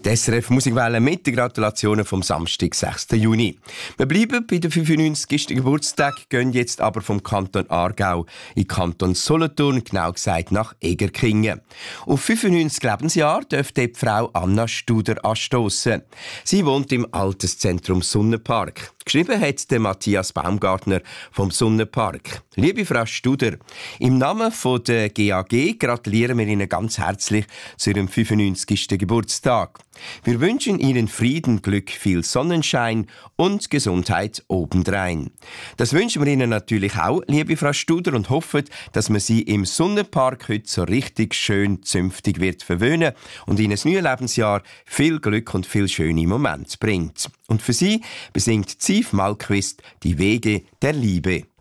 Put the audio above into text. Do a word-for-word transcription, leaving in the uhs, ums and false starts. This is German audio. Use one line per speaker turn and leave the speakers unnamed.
Die S R F Musikwelle mit den Gratulationen vom Samstag, sechsten Juni. Wir bleiben bei der fünfundneunzigsten Geburtstag, gehen jetzt aber vom Kanton Aargau in den Kanton Solothurn, genau gesagt nach Egerkingen. Auf fünfundneunzig Lebensjahre dürfte die Frau Anna Studer anstossen. Sie wohnt im Alterszentrum Sonnenpark. Geschrieben hat der Matthias Baumgartner vom Sonnenpark. Liebe Frau Studer, im Namen von der G A G gratulieren wir Ihnen ganz herzlich zu Ihrem fünfundneunzigsten Geburtstag. Wir wünschen Ihnen Frieden, Glück, viel Sonnenschein und Gesundheit obendrein. Das wünschen wir Ihnen natürlich auch, liebe Frau Studer, und hoffen, dass man Sie im Sonnenpark heute so richtig schön zünftig wird verwöhnen und Ihnen das neue Lebensjahr viel Glück und viel schöne Momente bringt. Und für Sie besingt Ziv Malmqvist die Wege der Liebe.